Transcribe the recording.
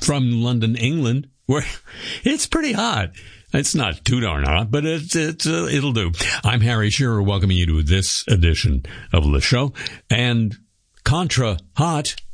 from London, England, where it's pretty hot. It's not too darn hot, but it'll do. I'm Harry Shearer, welcoming you to this edition of the show. And Contra Hot